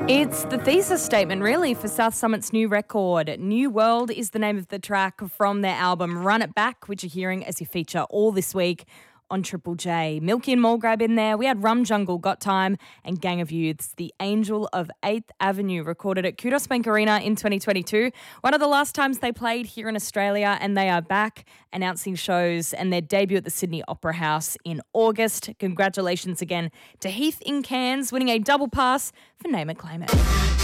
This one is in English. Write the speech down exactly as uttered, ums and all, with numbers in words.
It's the thesis statement, really, for South Summit's new record. New World is the name of the track from their album Run It Back, which you're hearing as you feature all this week on Triple J. Milky and Mulgrab in there. We had Rum Jungle, Got Time, and Gang of Youths, The Angel of eighth Avenue, recorded at Kudos Bank Arena in twenty twenty-two. One of the last times they played here in Australia, and they are back announcing shows and their debut at the Sydney Opera House in August. Congratulations again to Heath in Cairns, winning a double pass for Name It, Claim It.